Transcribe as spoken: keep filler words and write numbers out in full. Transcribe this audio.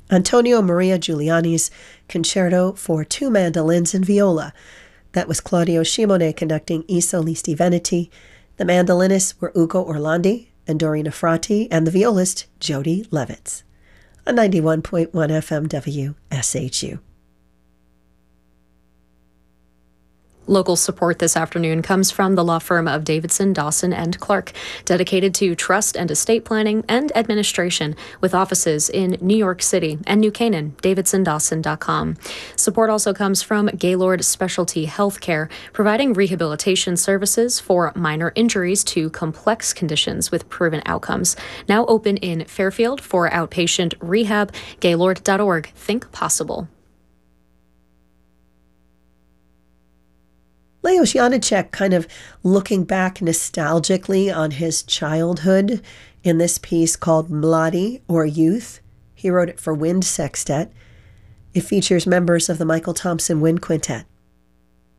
Antonio Maria Giuliani's Concerto for Two Mandolins and Viola. That was Claudio Scimone conducting I Solisti Veneti. The mandolinists were Ugo Orlandi and Dorina Frati, and the violist Jody Levitz. On ninety-one point one F M W S H U. Local support this afternoon comes from the law firm of Davidson, Dawson, and Clark, dedicated to trust and estate planning and administration, with offices in New York City and New Canaan, davidson dawson dot com. Support also comes from Gaylord Specialty Healthcare, providing rehabilitation services for minor injuries to complex conditions with proven outcomes. Now open in Fairfield for outpatient rehab. Gaylord dot org. Think possible. Leos Janicek kind of looking back nostalgically on his childhood in this piece called Mladi, or Youth. He wrote it for Wind Sextet. It features members of the Michael Thompson Wind Quintet.